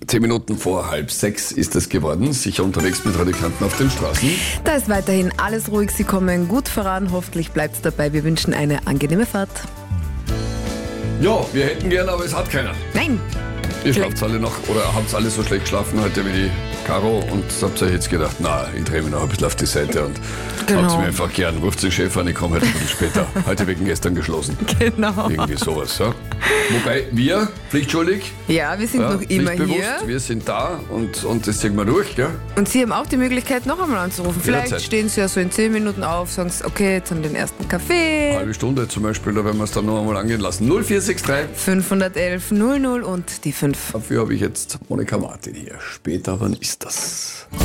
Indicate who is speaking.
Speaker 1: 10 Minuten vor 5:30 ist es geworden. Sicher unterwegs mit Radikanten auf den Straßen.
Speaker 2: Da ist weiterhin alles ruhig, Sie kommen gut voran, hoffentlich bleibt es dabei. Wir wünschen eine angenehme Fahrt.
Speaker 1: Ja, wir hätten gern, aber es hat keiner.
Speaker 2: Nein!
Speaker 1: Ihr schlaft alle noch, oder habt alle so schlecht geschlafen heute wie die Caro und habt euch jetzt gedacht, na, ich drehe mich noch ein bisschen auf die Seite und habt mir einfach gern, ruft den Chef an, ich komme heute ein bisschen später. Heute wegen gestern geschlossen.
Speaker 2: Genau.
Speaker 1: Irgendwie sowas, ja. Wobei wir, pflichtschuldig,
Speaker 2: Ja, wir sind noch immer
Speaker 1: pflichtbewusst,
Speaker 2: hier.
Speaker 1: wir sind da und das ziehen wir durch, gell?
Speaker 2: Und Sie haben auch die Möglichkeit, noch einmal anzurufen. Vielleicht
Speaker 1: Jederzeit.
Speaker 2: stehen Sie ja so in 10 Minuten auf, sagen Sie, okay, jetzt haben wir den ersten Kaffee.
Speaker 1: Eine halbe Stunde zum Beispiel, da werden wir es dann noch einmal angehen lassen. 0463.
Speaker 2: 511 00 und die 5.
Speaker 1: Dafür habe ich jetzt Monika Martin hier. Später, wann ist das?